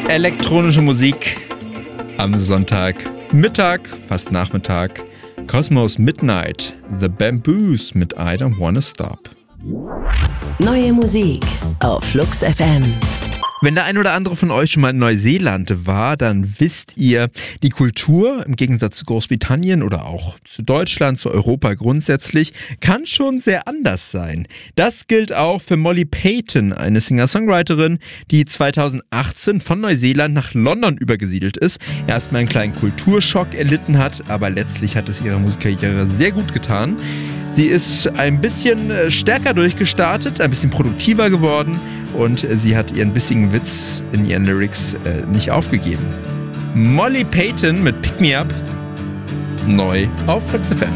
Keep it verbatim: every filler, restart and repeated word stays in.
Elektronische Musik am Sonntag, Mittag, fast Nachmittag. Cosmos Midnight, The Bamboos mit I Don't Wanna Stop. Neue Musik auf Flux F M. Wenn der ein oder andere von euch schon mal in Neuseeland war, dann wisst ihr, die Kultur im Gegensatz zu Großbritannien oder auch zu Deutschland, zu Europa grundsätzlich, kann schon sehr anders sein. Das gilt auch für Molly Payton, eine Singer-Songwriterin, die zweitausendachtzehn von Neuseeland nach London übergesiedelt ist, erstmal einen kleinen Kulturschock erlitten hat, aber letztlich hat es ihrer Musikkarriere sehr gut getan. Sie ist ein bisschen stärker durchgestartet, ein bisschen produktiver geworden und sie hat ihren bissigen Witz in ihren Lyrics äh, nicht aufgegeben. Molly Payton mit Pick Me Up, neu auf Flux F M.